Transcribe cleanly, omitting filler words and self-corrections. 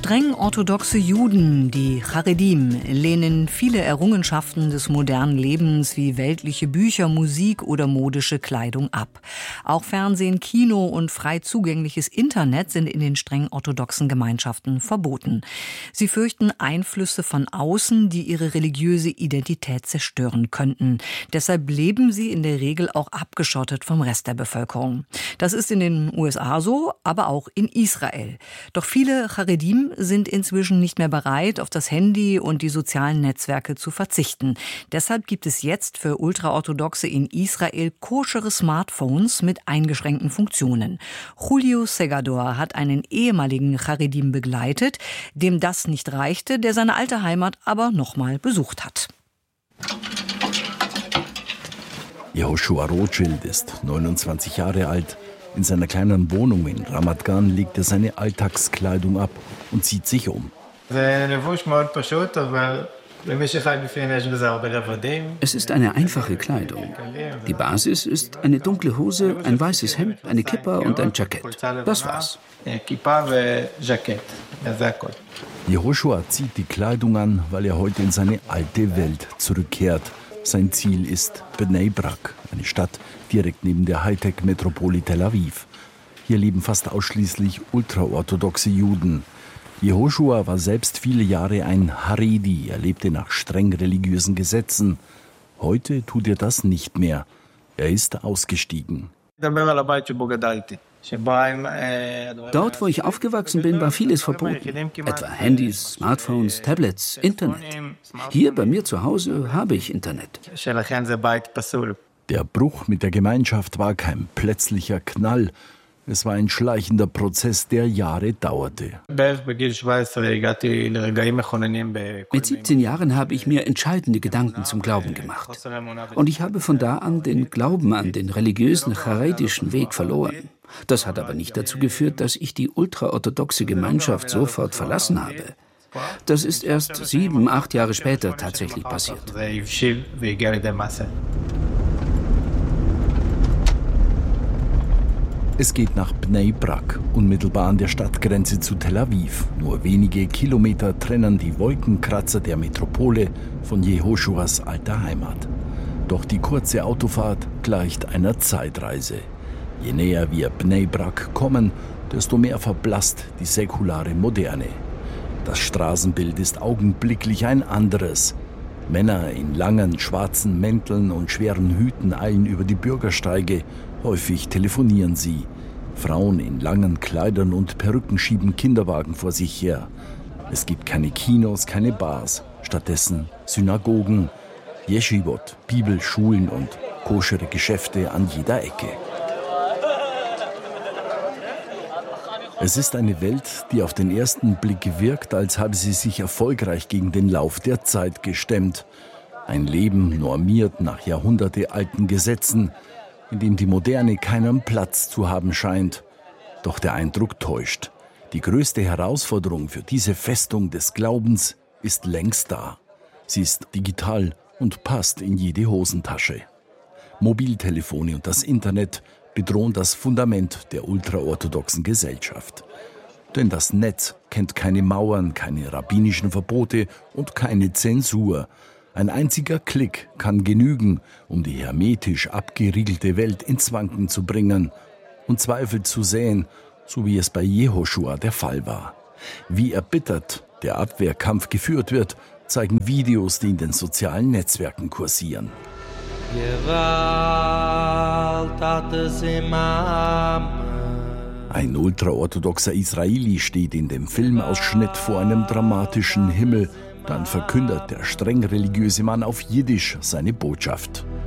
Streng orthodoxe Juden, die Charedim, lehnen viele Errungenschaften des modernen Lebens wie weltliche Bücher, Musik oder modische Kleidung ab. Auch Fernsehen, Kino und frei zugängliches Internet sind in den streng orthodoxen Gemeinschaften verboten. Sie fürchten Einflüsse von außen, die ihre religiöse Identität zerstören könnten. Deshalb leben sie in der Regel auch abgeschottet vom Rest der Bevölkerung. Das ist in den USA so, aber auch in Israel. Doch viele Charedim sind inzwischen nicht mehr bereit, auf das Handy und die sozialen Netzwerke zu verzichten. Deshalb gibt es jetzt für Ultraorthodoxe in Israel koschere Smartphones mit eingeschränkten Funktionen. Julio Segador hat einen ehemaligen Charedim begleitet, dem das nicht reichte, der seine alte Heimat aber nochmal besucht hat. Yehoshua Rothschild ist 29 Jahre alt. In seiner kleinen Wohnung in Ramat Gan legt er seine Alltagskleidung ab und zieht sich um. Es ist eine einfache Kleidung. Die Basis ist eine dunkle Hose, ein weißes Hemd, eine Kippa und ein Jackett. Das war's. Yehoshua zieht die Kleidung an, weil er heute in seine alte Welt zurückkehrt. Sein Ziel ist Bnei Brak, eine Stadt direkt neben der Hightech-Metropole Tel Aviv. Hier leben fast ausschließlich ultraorthodoxe Juden. Yehoshua war selbst viele Jahre ein Haredi, er lebte nach streng religiösen Gesetzen. Heute tut er das nicht mehr. Er ist ausgestiegen. Dort, wo ich aufgewachsen bin, war vieles verboten. Etwa Handys, Smartphones, Tablets, Internet. Hier bei mir zu Hause habe ich Internet. Der Bruch mit der Gemeinschaft war kein plötzlicher Knall. Es war ein schleichender Prozess, der Jahre dauerte. Mit 17 Jahren habe ich mir entscheidende Gedanken zum Glauben gemacht. Und ich habe von da an den Glauben an den religiösen charedischen Weg verloren. Das hat aber nicht dazu geführt, dass ich die ultraorthodoxe Gemeinschaft sofort verlassen habe. Das ist erst 7, 8 Jahre später tatsächlich passiert. Es geht nach Bnei Brak, unmittelbar an der Stadtgrenze zu Tel Aviv. Nur wenige Kilometer trennen die Wolkenkratzer der Metropole von Yehoshuas alter Heimat. Doch die kurze Autofahrt gleicht einer Zeitreise. Je näher wir Bnei Brak kommen, desto mehr verblasst die säkulare Moderne. Das Straßenbild ist augenblicklich ein anderes. Männer in langen schwarzen Mänteln und schweren Hüten eilen über die Bürgersteige. Häufig telefonieren sie. Frauen in langen Kleidern und Perücken schieben Kinderwagen vor sich her. Es gibt keine Kinos, keine Bars. Stattdessen Synagogen, Yeshivot, Bibelschulen und koschere Geschäfte an jeder Ecke. Es ist eine Welt, die auf den ersten Blick wirkt, als habe sie sich erfolgreich gegen den Lauf der Zeit gestemmt. Ein Leben normiert nach jahrhundertealten Gesetzen, in dem die Moderne keinen Platz zu haben scheint. Doch der Eindruck täuscht. Die größte Herausforderung für diese Festung des Glaubens ist längst da. Sie ist digital und passt in jede Hosentasche. Mobiltelefone und das Internet bedrohen das Fundament der ultraorthodoxen Gesellschaft. Denn das Netz kennt keine Mauern, keine rabbinischen Verbote und keine Zensur. Ein einziger Klick kann genügen, um die hermetisch abgeriegelte Welt ins Wanken zu bringen und Zweifel zu säen, so wie es bei Yehoshua der Fall war. Wie erbittert der Abwehrkampf geführt wird, zeigen Videos, die in den sozialen Netzwerken kursieren. Ein ultraorthodoxer Israeli steht in dem Filmausschnitt vor einem dramatischen Himmel. Dann verkündet der streng religiöse Mann auf Jiddisch seine Botschaft.